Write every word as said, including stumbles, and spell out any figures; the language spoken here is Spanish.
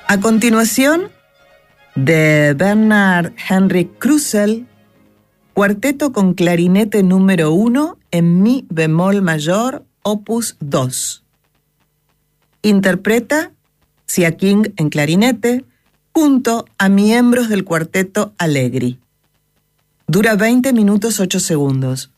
A continuación, de Bernard Henrik Krusell, cuarteto con clarinete número uno en mi bemol mayor, opus dos. Interpreta Sia King en clarinete, junto a miembros del cuarteto Allegri. Dura veinte minutos ocho segundos.